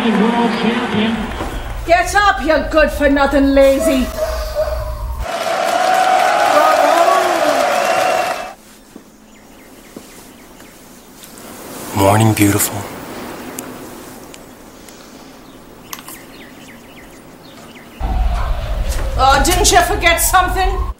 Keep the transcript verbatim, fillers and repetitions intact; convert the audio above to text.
defending world champion. Get up, you good-for-nothing lazy. Morning, beautiful. Oh, didn't you forget something?